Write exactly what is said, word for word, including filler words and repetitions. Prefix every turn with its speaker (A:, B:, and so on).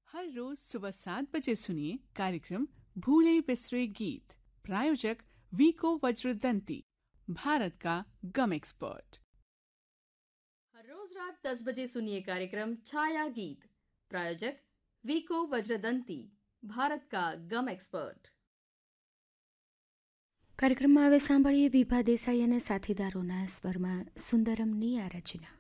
A: हर रोज सुबह सात बजे सुनिए कार्यक्रम भूले बिसरे गीत। प्रायोजक वीको वज्रदंती, भारत का गम एक्सपर्ट।
B: हर रोज रात दस बजे सुनिए कार्यक्रम छाया गीत। प्रायोजक वीको वज्रदंती, ભારત કા ગમ એક્સપર્ટ।
C: કાર્યક્રમમાં હવે સાંભળીએ વિભા દેસાઈ અને સાથીદારોના સ્વરમાં સુંદરમની આ રચના।